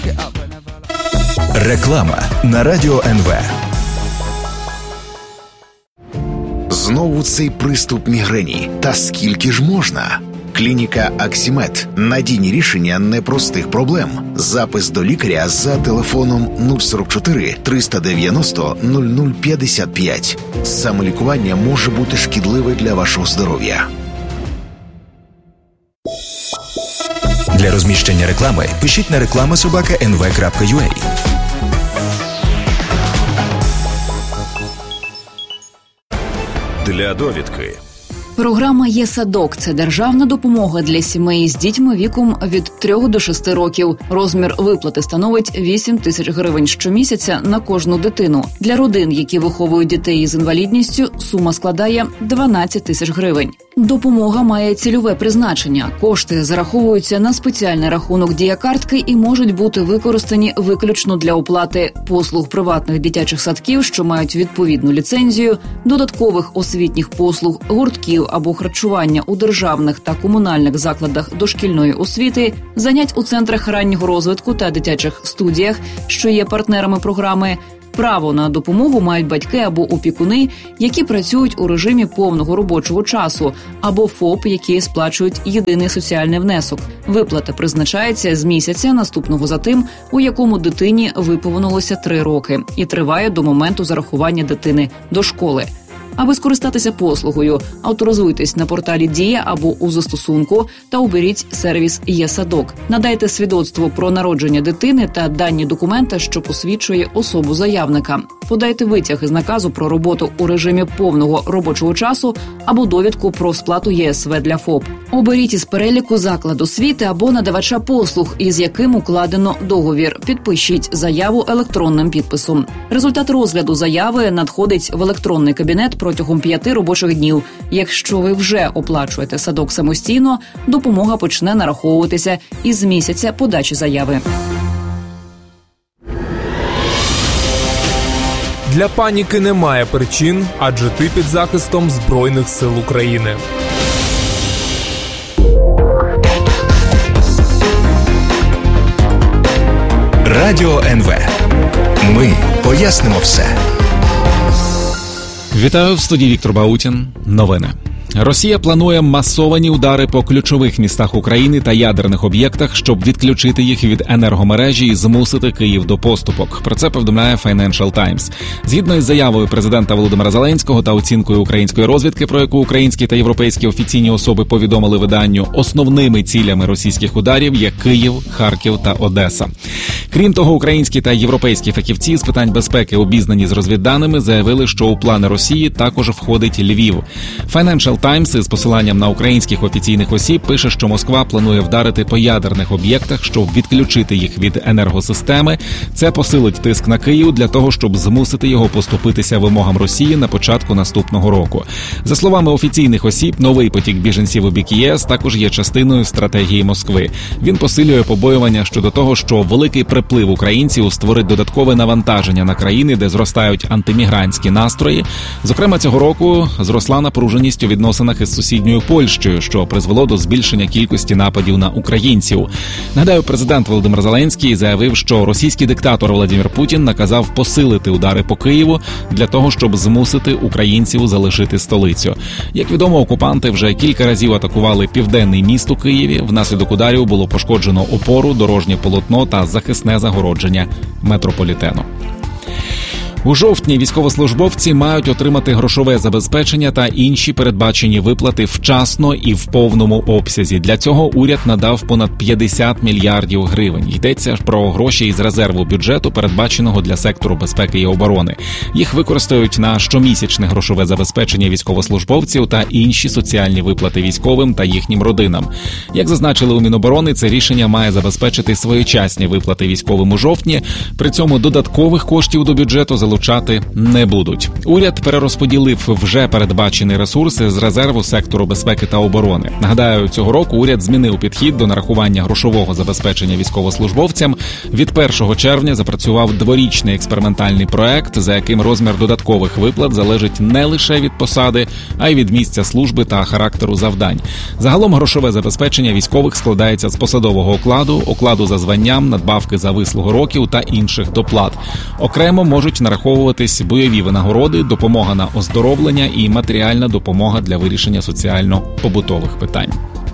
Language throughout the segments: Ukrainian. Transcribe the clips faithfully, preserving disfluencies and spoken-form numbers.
Реклама на Радіо ен ве. Знову цей приступ мігрені. Та скільки ж можна? Клініка Аксімед. Надійні рішення непростих проблем. Запис до лікаря за телефоном нуль сорок чотири триста дев'яносто нуль нуль п'ятдесят п'ять. Самолікування може бути шкідливе для вашого здоров'я. Для розміщення реклами пишіть на реклама собака ен ве крапка ю а. Для довідки. Програма «Є-садок» – це державна допомога для сімей з дітьми віком від трьох до шести років. Розмір виплати становить вісім тисяч гривень щомісяця на кожну дитину. Для родин, які виховують дітей із інвалідністю, сума складає дванадцять тисяч гривень. Допомога має цільове призначення. Кошти зараховуються на спеціальний рахунок дія-картки і можуть бути використані виключно для оплати послуг приватних дитячих садків, що мають відповідну ліцензію, додаткових освітніх послуг, гуртків або харчування у державних та комунальних закладах дошкільної освіти, занять у центрах раннього розвитку та дитячих студіях, що є партнерами програми. Право на допомогу мають батьки або опікуни, які працюють у режимі повного робочого часу, або ФОП, які сплачують єдиний соціальний внесок. Виплата призначається з місяця, наступного за тим, у якому дитині виповнилося три роки, і триває до моменту зарахування дитини до школи. Аби скористатися послугою, авторизуйтесь на порталі «Дія» або у застосунку та оберіть сервіс «Є-садок». Надайте свідоцтво про народження дитини та дані документа, що посвідчує особу заявника. Подайте витяг із наказу про роботу у режимі повного робочого часу або довідку про сплату є ес ве для ФОП. Оберіть із переліку заклад освіти або надавача послуг, із яким укладено договір. Підпишіть заяву електронним підписом. Результат розгляду заяви надходить в електронний кабінет протягом п'яти робочих днів. Якщо ви вже оплачуєте садок самостійно, допомога почне нараховуватися із місяця подачі заяви. Для паніки немає причин, адже ти під захистом Збройних сил України. Радіо ен ве. Ми пояснимо все. Вітаю, в студії Віктор Баутін. Новини. Росія планує масовані удари по ключових містах України та ядерних об'єктах, щоб відключити їх від енергомережі і змусити Київ до поступок. Про це повідомляє Financial Times. Згідно із заявою президента Володимира Зеленського та оцінкою української розвідки, про яку українські та європейські офіційні особи повідомили виданню, основними цілями російських ударів є Київ, Харків та Одеса. Крім того, українські та європейські фахівці з питань безпеки, обізнані з розвідданими, заявили, що у плани Росії також входить Львів. Financial Times із посиланням на українських офіційних осіб пише, що Москва планує вдарити по ядерних об'єктах, щоб відключити їх від енергосистеми. Це посилить тиск на Київ для того, щоб змусити його поступитися вимогам Росії на початку наступного року. За словами офіційних осіб, новий потік біженців у бік ЄС також є частиною стратегії Москви. Він посилює побоювання щодо того, що великий приплив українців створить додаткове навантаження на країни, де зростають антимігрантські настрої. Зокрема, цього року зросла напруженість у відносинах із сусідньою Польщею, що призвело до збільшення кількості нападів на українців. Нагадаю, президент Володимир Зеленський заявив, що російський диктатор Владимир Путін наказав посилити удари по Києву для того, щоб змусити українців залишити столицю. Як відомо, окупанти вже кілька разів атакували південний міст у Києві. Внаслідок ударів було пошкоджено опору, дорожнє полотно та захисне загородження метрополітену. У жовтні військовослужбовці мають отримати грошове забезпечення та інші передбачені виплати вчасно і в повному обсязі. Для цього уряд надав понад п'ятдесят мільярдів гривень. Йдеться про гроші із резерву бюджету, передбаченого для сектору безпеки і оборони. Їх використають на щомісячне грошове забезпечення військовослужбовців та інші соціальні виплати військовим та їхнім родинам. Як зазначили у Міноборони, це рішення має забезпечити своєчасні виплати військовим у жовтні. При цьому додаткових коштів до бюджету залишається залучати не будуть. Уряд перерозподілив вже передбачені ресурси з резерву сектору безпеки та оборони. Нагадаю, цього року уряд змінив підхід до нарахування грошового забезпечення військовослужбовцям. Від першого червня запрацював дворічний експериментальний проект, за яким розмір додаткових виплат залежить не лише від посади, а й від місця служби та характеру завдань. Загалом грошове забезпечення військових складається з посадового окладу, окладу за званням, надбавки за вислугу років та інших доплат. Окремо можуть нараховуватись бойові винагороди, допомога на оздоровлення і матеріальна допомога для вирішення соціально-побутових питань.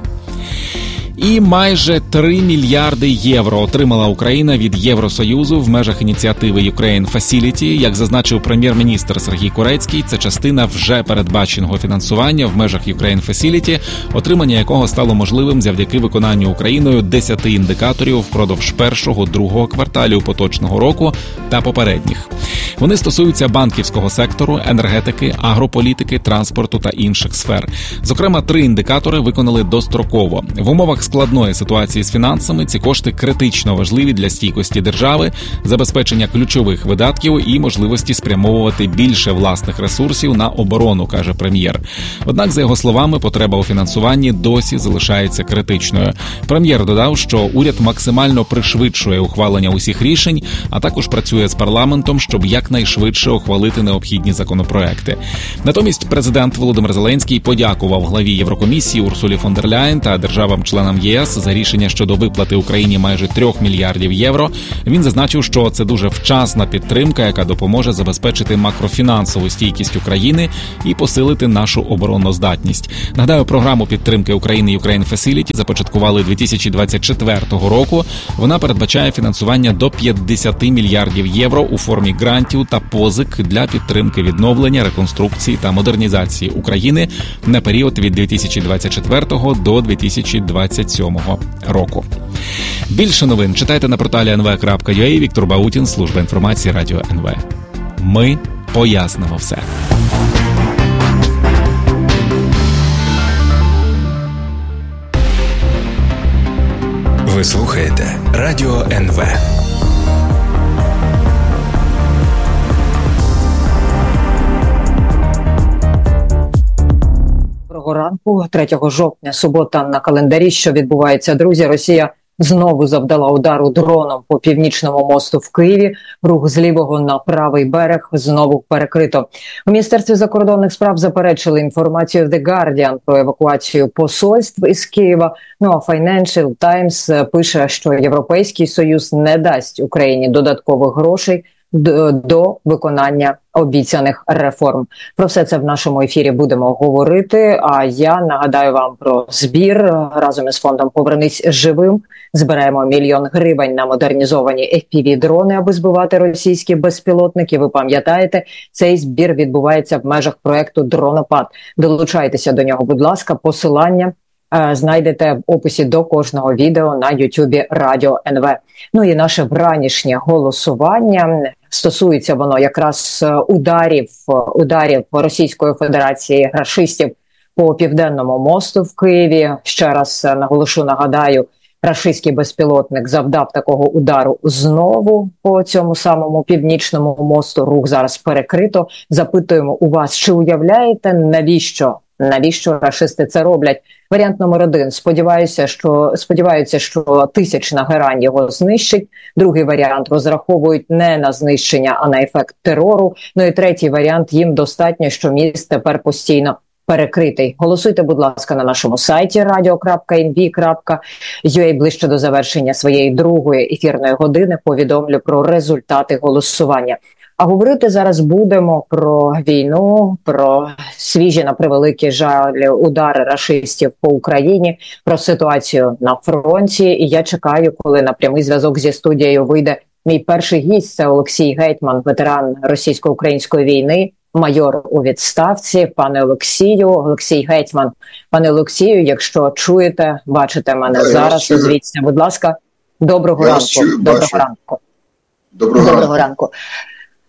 І майже три мільярди євро отримала Україна від Євросоюзу в межах ініціативи Ukraine Facility. Як зазначив прем'єр-міністр Сергій Курецький, це частина вже передбаченого фінансування в межах Ukraine Facility, отримання якого стало можливим завдяки виконанню Україною десяти індикаторів впродовж першого-другого кварталів поточного року та попередніх. Вони стосуються банківського сектору, енергетики, агрополітики, транспорту та інших сфер. Зокрема, три індикатори виконали достроково. В умовах складної ситуації з фінансами ці кошти критично важливі для стійкості держави, забезпечення ключових видатків і можливості спрямовувати більше власних ресурсів на оборону, каже прем'єр. Однак, за його словами, потреба у фінансуванні досі залишається критичною. Прем'єр додав, що уряд максимально пришвидшує ухвалення усіх рішень, а також працює з парламентом, щоб якнайшвидше ухвалити необхідні законопроекти. Натомість президент Володимир Зеленський подякував главі Єврокомісії Урсулі фон дер Ляєн та державам-членам ЄС за рішення щодо виплати Україні майже трьох мільярдів євро. Він зазначив, що це дуже вчасна підтримка, яка допоможе забезпечити макрофінансову стійкість України і посилити нашу обороноздатність. Нагадаю, програму підтримки України Ukraine Facility започаткували дві тисячі двадцять четвертого року. Вона передбачає фінансування до п'ятдесят мільярдів євро у формі грантів та позик для підтримки відновлення, реконструкції та модернізації України на період від дві тисячі двадцять четвертого до дві тисячі двадцять сьомого року. Більше новин читайте на порталі ен ве крапка ю а. Віктор Баутін, служба інформації Радіо ен ве. Ми пояснимо все. Ви слухаєте Радіо ен ве. Доброго ранку, третього жовтня, субота на календарі. Що відбувається, друзі? Росія знову завдала удару дроном по Північному мосту в Києві. Рух з лівого на правий берег знову перекрито. У Міністерстві закордонних справ заперечили інформацію The Guardian про евакуацію посольств із Києва. Ну а Financial Times пише, що Європейський Союз не дасть Україні додаткових грошей до виконання обіцяних реформ. Про все це в нашому ефірі будемо говорити, а я нагадаю вам про збір. Разом із фондом «Повернись живим» збираємо мільйон гривень на модернізовані еф пі ві-дрони, аби збивати російські безпілотники. Ви пам'ятаєте, цей збір відбувається в межах проекту «Дронопад». Долучайтеся до нього, будь ласка, посилання знайдете в описі до кожного відео на ютубі Радіо ен ве. Ну і наше вранішнє голосування стосується воно якраз ударів, ударів Російської Федерації рашистів по Південному мосту в Києві. Ще раз наголошу, нагадаю, рашистський безпілотник завдав такого удару знову по цьому самому Північному мосту. Рух зараз перекрито. Запитуємо у вас, чи уявляєте, навіщо Навіщо рашисти це роблять? Варіант номер один. Сподіваюся, що сподіваються, що тисячна герань його знищить. Другий варіант. Розраховують не на знищення, а на ефект терору. Ну і третій варіант. Їм достатньо, що міст тепер постійно перекритий. Голосуйте, будь ласка, на нашому сайті радіо крапка ен ве крапка ю а. Ближче до завершення своєї другої ефірної години повідомлю про результати голосування. А говорити зараз будемо про війну, про свіжі, на превеликий жаль, удари рашистів по Україні, про ситуацію на фронті. І я чекаю, коли на прямий зв'язок зі студією вийде мій перший гість. Це Олексій Гетьман, ветеран російсько-української війни, майор у відставці. Пане Олексію, Олексій Гетьман. Пане Олексію, якщо чуєте, бачите мене я зараз, звідси, будь ласка, доброго я ранку. Чую, доброго ранку. Доброго, доброго ранку.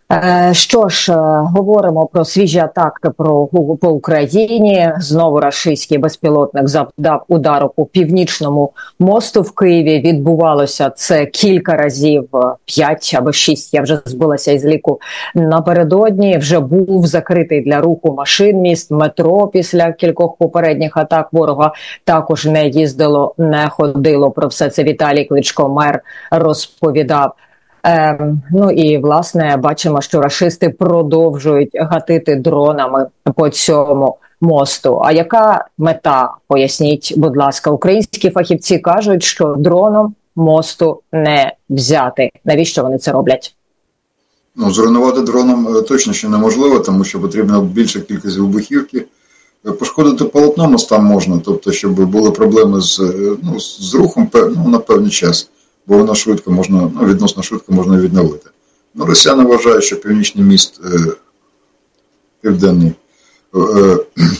Що ж, говоримо про свіжі атаки про, по Україні. Знову рашистський безпілотник завдав удару по Північному мосту в Києві. Відбувалося це кілька разів, п'ять або шість, я вже збилася із ліку напередодні. Вже був закритий для руху машин міст, метро після кількох попередніх атак ворога також не їздило, не ходило. Про все це Віталій Кличко, мер, розповідав. Ем, ну і, власне, бачимо, що рашисти продовжують гатити дронами по цьому мосту. А яка мета? Поясніть, будь ласка. Українські фахівці кажуть, що дроном мосту не взяти. Навіщо вони це роблять? Ну, зруйнувати дроном точно ще неможливо, тому що потрібна більша кількість вибухівки. Пошкодити полотно моста можна, тобто, щоб були проблеми з, ну, з рухом, ну, на певний час. Бо воно швидко можна, ну, відносно швидко можна відновити. Ну, росіяни вважають, що північний міст, е, південний, е,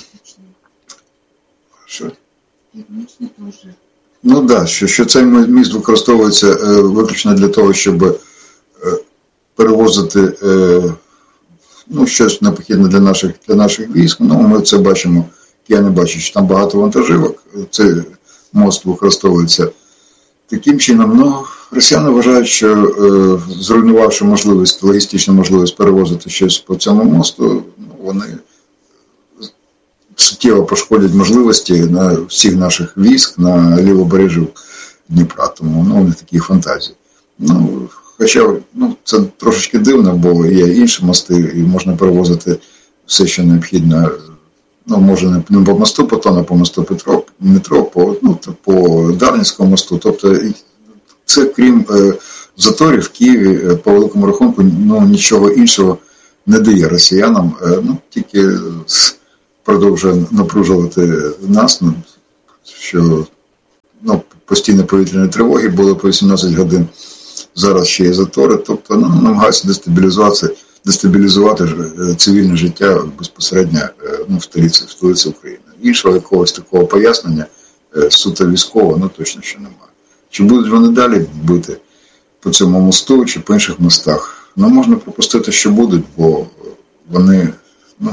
що? Ну, так, да, що, що цей міст використовується е, виключно для того, щоб е, перевозити е, ну, щось необхідне для наших, для наших військ. Ну, ми це бачимо, я не бачу, що там багато вантажівок, цей мост використовується таким чином. Ну, росіяни вважають, що е, зруйнувавши можливість, логістичну можливість перевозити щось по цьому мосту, ну, вони суттєво пошкодять можливості на всіх наших військ на лівобережжі Дніпра. Тому, ну, вони такі фантазії. Ну, хоча, ну, це трошечки дивно, бо є інші мости, і можна перевозити все, що необхідно. Ну, може, не по мосту Потона, по мосту Петро, метро, по, ну, по Дарницькому мосту. Тобто, це, крім е, заторів в Києві, по великому рахунку, ну, нічого іншого не дає росіянам. Е, ну, тільки продовжує напружувати нас, ну, що, ну, постійні повітряні тривоги були по вісімнадцять годин. Зараз ще є затори. Тобто, ну, намагаються дестабілізувати дестабілізувати цивільне життя безпосередньо, ну, в столиці, в столиці України. Іншого якогось такого пояснення суто військового, ну, точно ще немає. Чи будуть вони далі бити по цьому мосту, чи по інших мостах? Ну, можна припустити, що будуть, бо вони, ну,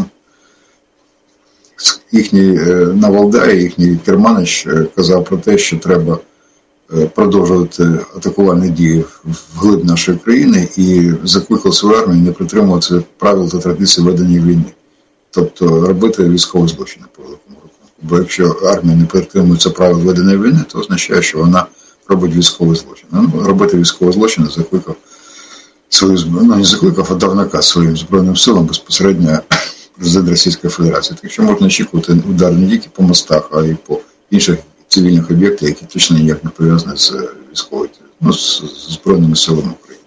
їхній Навалдай, їхній керманич казав про те, що треба продовжувати атакувальні дії вглиб нашої країни і закликав свою армію не притримуватися правил та традицій ведення війни. Тобто робити військові злочини по великому рахунку. Бо якщо армія не притримується правил ведення війни, то означає, що вона робить військові злочини. Ну, робити військові злочини закликав свою, ну, не закликав, а дав наказ своїм Збройним силам безпосередньо президент Російської Федерації. Так що можна очікувати удар не тільки по мостах, а й по інших цивільних об'єктів, які точно ніяк не пов'язані з військовою, ну, з Збройними силами України.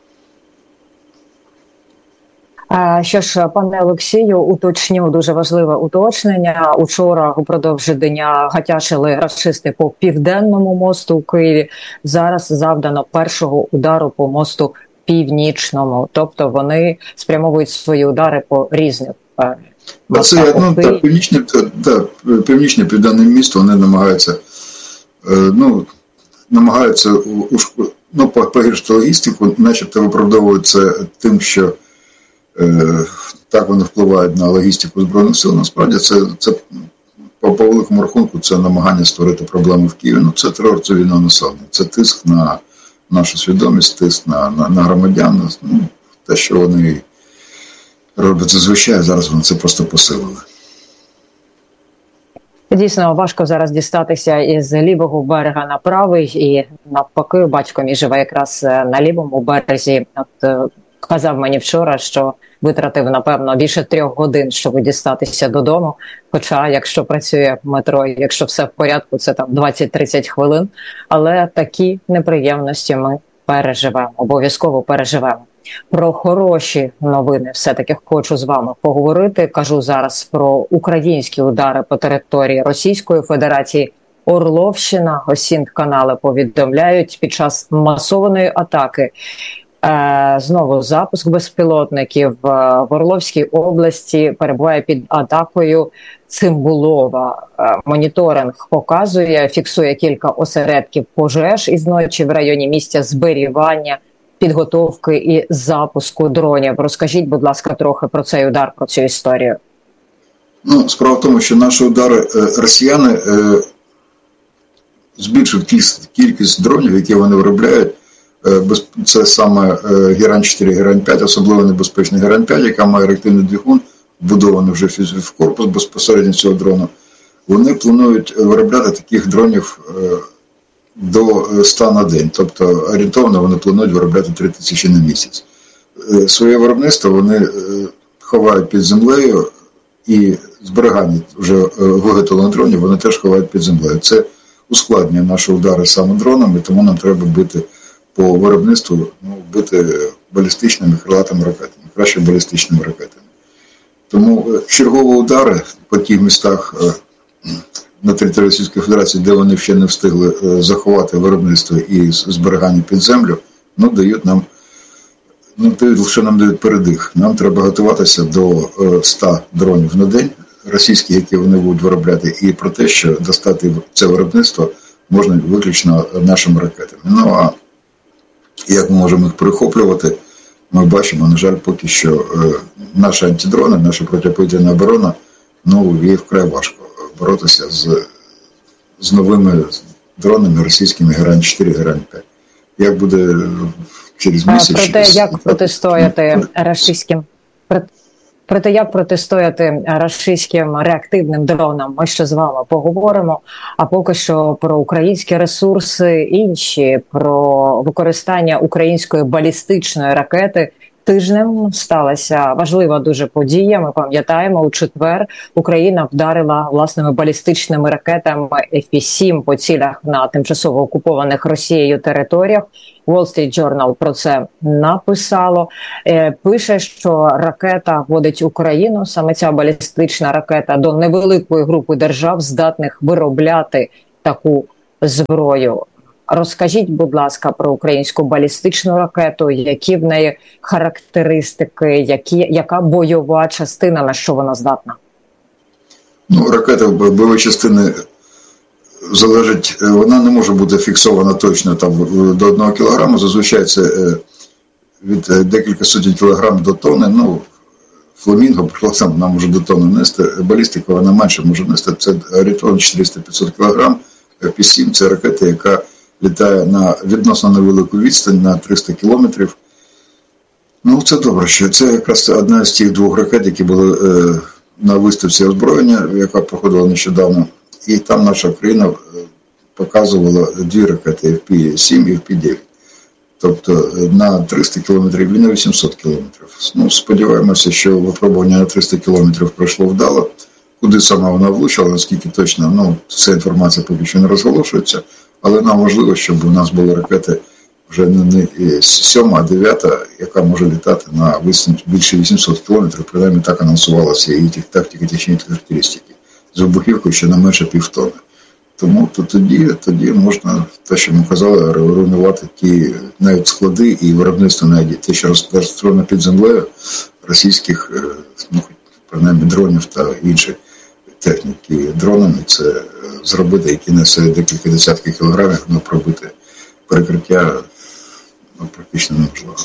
Що ж, пане Олексію, уточню дуже важливе уточнення. Учора упродовж дня гатяшили рашисти по Південному мосту у Києві. Зараз завдано першого удару по мосту Північному. Тобто вони спрямовують свої удари по різних мостах. Це, ну, так, північне, так, північне південне місто, вони намагаються, ну, намагаються ну, погіршити логістику, начебто виправдовують це тим, що так вони впливають на логістику Збройних сил. Насправді це, це по, по великому рахунку це намагання створити проблеми в Києві. Ну, це терор цивільного населення, це тиск на нашу свідомість, тиск на, на, на громадян. Ну, те, що вони роблять зазвичай, зараз вони це просто посилили. Дійсно, важко зараз дістатися із лівого берега на правий, і навпаки, батько мій живе якраз на лівому березі. От, казав мені вчора, що витратив, напевно, більше трьох годин, щоб дістатися додому. Хоча, якщо працює метро, якщо все в порядку, це там двадцять-тридцять хвилин. Але такі неприємності ми переживемо, обов'язково переживемо. Про хороші новини все-таки хочу з вами поговорити. Кажу зараз про українські удари по території Російської Федерації. Орловщина, осінт-канали повідомляють, під час масованої атаки Е, знову запуск безпілотників в Орловській області перебуває під атакою Цимбулова. Е, моніторинг показує, фіксує кілька осередків пожеж із ночі в районі місця зберігання підготовки і запуску дронів. Розкажіть, будь ласка, трохи про цей удар, про цю історію. Ну, справа в тому, що наші удари росіяни е, збільшують кількість дронів, які вони виробляють. Це саме Герань чотири, Герань п'ять, особливо небезпечний Герань п'ять, яка має реактивний двигун, вбудований вже в корпус безпосередньо цього дрону. Вони планують виробляти таких дронів до ста на день. Тобто орієнтовно вони планують виробляти три тисячі на місяць. Своє виробництво вони ховають під землею і зберігання вже виготовлених дронів вони теж ховають під землею. Це ускладнює наші удари саме дронами, тому нам треба бити по виробництву, ну, бити балістичними крилатими ракетами, краще балістичними ракетами. Тому чергові удари по тих містах на території Російської Федерації, де вони ще не встигли заховати виробництво і зберігання під землю, ну, дають нам, ну, дають, лише нам дають передих. Нам треба готуватися до ста дронів на день, російських, які вони будуть виробляти, і про те, що достати це виробництво можна виключно нашими ракетами. Ну, а як ми можемо їх перехоплювати, ми бачимо, на жаль, поки що е, наші антидрони, наша протиповітряна оборона, ну, їй вкрай важко боротися з, з новими дронами російськими Герань чотири, Герань п'ять. Як буде через місяць... Про те, як протистояти російським... Про те, як протистояти російським реактивним дронам, ми ще з вами поговоримо. А поки що про українські ресурси інші, про використання української балістичної ракети. Тижнем сталася важлива дуже подія. Ми пам'ятаємо, у четвер Україна вдарила власними балістичними ракетами еф пі сім по цілях на тимчасово окупованих Росією територіях. Wall Street Journal про це написало. Е, пише, що ракета вводить Україну, саме ця балістична ракета, до невеликої групи держав, здатних виробляти таку зброю. Розкажіть, будь ласка, про українську балістичну ракету, які в неї характеристики, які, яка бойова частина, на що вона здатна? Ну, ракета бойової частини залежить, вона не може бути фіксована точно там до одного кілограму, зазвичай це від декілька сотень кілограм до тонни, ну, Фламінго, сам вона може до тонни нести, балістика вона менше може нести, це орієнтовно чотириста-п'ятсот кілограм, еф пі сім це ракета, яка літає на відносно невелику відстань, на триста кілометрів. Ну, це добре, що це якраз одна з тих двох ракет, які були е, на виставці озброєння, яка проходила нещодавно. І там наша країна показувала дві ракети еф пі сім і еф пі дев'ять. Тобто на триста кілометрів і на вісімсот кілометрів. Ну, сподіваємося, що випробування на триста кілометрів пройшло вдало. Куди сама вона влучила, наскільки точно, ну, ця інформація поки що не розголошується. Але нам важливо, щоб у нас були ракети вже не сьома, а дев'ята, яка може літати на більше вісімсот кілометрів, принаймні так анонсувалося її тактико-технічні характеристики. З вибухівкою ще не менше півтони. Тому то тоді, тоді можна, те, що ми казали, руйнувати ті навіть склади і виробництво навіть те, що розташовано під землею російських, ну, принаймні дронів та інших техніки. Дронами це зробити, які несе декілька десятків кілограмів, ну, пробити перекриття, ну, практично неможливо.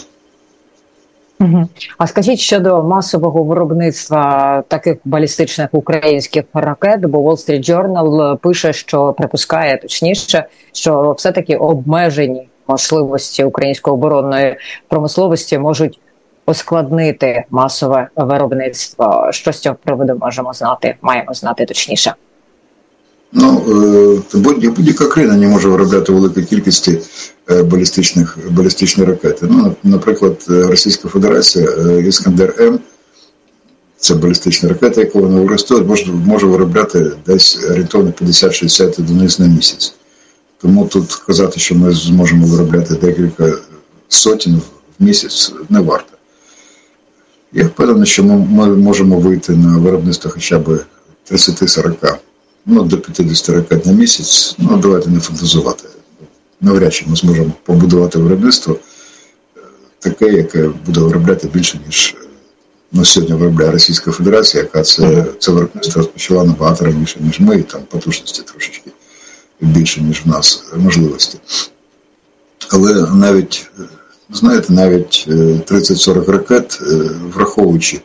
Угу. А скажіть щодо масового виробництва таких балістичних українських ракет, бо Wall Street Journal пише, що припускає точніше, що все-таки обмежені можливості української оборонної промисловості можуть ускладнити масове виробництво. Що з цього приводу можемо знати, маємо знати точніше? Ну, будь-яка країна не може виробляти великої кількості балістичних, балістичних ракет. Ну, наприклад, Російська Федерація Іскандер-М, це балістична ракета, яку вона використовує, може, може виробляти десь орієнтовно п'ятдесят-шістдесят одиниць на місяць. Тому тут казати, що ми зможемо виробляти декілька сотень в місяць, не варто. Я впевнений, що ми, ми можемо вийти на виробництво хоча б тридцять-сорок, ну, до п'ятдесят ракет на місяць. Ну, давайте не фантазувати. Навряд чи ми зможемо побудувати виробництво таке, яке буде виробляти більше, ніж, ну, сьогодні виробляє Російська Федерація, яка це, це виробництво розпочала набагато раніше, ніж ми, і там потужності трошечки більше, ніж в нас можливості. Але навіть знаєте, навіть тридцять-сорок ракет, враховуючи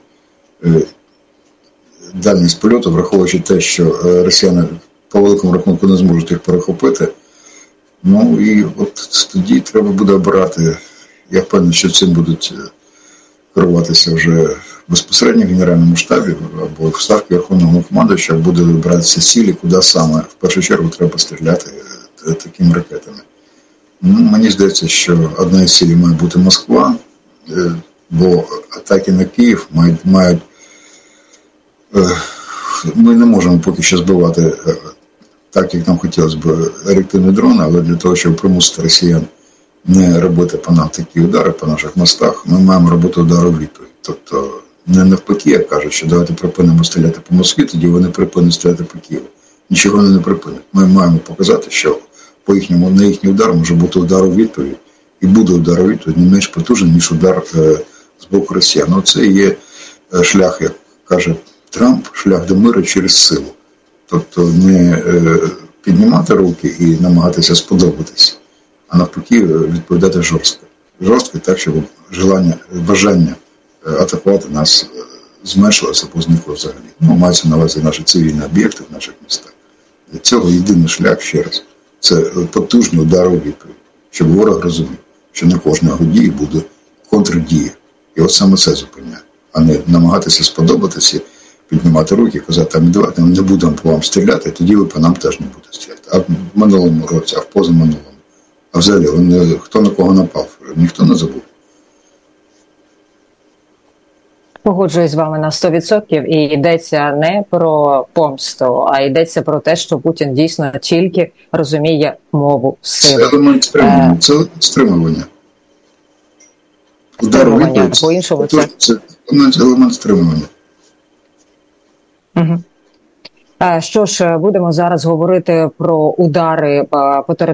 дальність польоту, враховуючи те, що росіяни по великому рахунку не зможуть їх перехопити, ну і от тоді треба буде обирати. Я впевнений, що цим будуть керуватися вже безпосередньо в Генеральному штабі або в Ставці Верховного командувача, буде вибиратися цілі, куди саме в першу чергу треба стріляти такими ракетами. Ну, мені здається, що одна із цілей має бути Москва, бо атаки на Київ мають, мають ми не можемо поки що збивати так, як нам хотілося б, реактивні дрони, але для того, щоб примусити росіян не робити по нам такі удари по наших мостах, ми маємо робити удари в відповідь. Тобто не навпаки, як кажуть, що давайте припинимо стріляти по Москві, тоді вони припинять стріляти по Києву. Нічого вони не припинять. Ми маємо показати, що по їхньому, на їхній удар може бути удар у відповідь, і буде удар у відповідь не менш потужний, ніж удар е, з боку росіян. Ну, це є е, шлях, як каже Трамп, шлях до миру через силу. Тобто не е, піднімати руки і намагатися сподобатись, а навпаки відповідати жорстко. Жорстко так, щоб желання, бажання атакувати нас зменшилося або зникло взагалі. Ну, мається на увазі наші цивільні об'єкти в наших містах. Для цього єдиний шлях, ще раз, це потужний удар у відповідь, щоб ворог розумів, що на кожного дії буде контрдія. І от саме це зупиняє, а не намагатися сподобатися, піднімати руки, казати, а ми давайте не будемо по вам стріляти, тоді ви по нам теж не будете стріляти. А в минулому році, а в позаминулому. А взагалі, вони, хто на кого напав, ніхто не забув. Погоджуюсь з вами на сто відсотків, і йдеться не про помсту, а йдеться про те, що Путін дійсно тільки розуміє мову сили. Це елемент стримування. Це стримування. Удар у відповідь. По-іншому це... Це елемент стримування. Угу. Що ж, будемо зараз говорити про удари по території